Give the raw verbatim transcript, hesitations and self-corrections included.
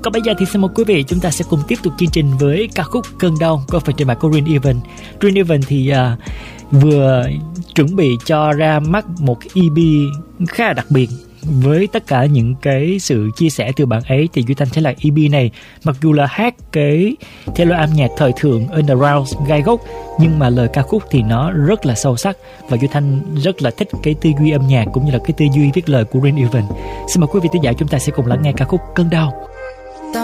Còn bây giờ thì xin mời quý vị chúng ta sẽ cùng tiếp tục chương trình với ca khúc Cơn Đau có phần trình bày của Green Evan. Green Evan thì uh, vừa chuẩn bị cho ra mắt một cái e pê khá là đặc biệt. Với tất cả những cái sự chia sẻ từ bạn ấy thì Duy Thanh thấy là e pê này mặc dù là hát cái thể loại âm nhạc thời thượng underground gai góc, nhưng mà lời ca khúc thì nó rất là sâu sắc, và Duy Thanh rất là thích cái tư duy âm nhạc cũng như là cái tư duy viết lời của Green Evan. Xin mời quý vị thính giả chúng ta sẽ cùng lắng nghe ca khúc Cơn Đau.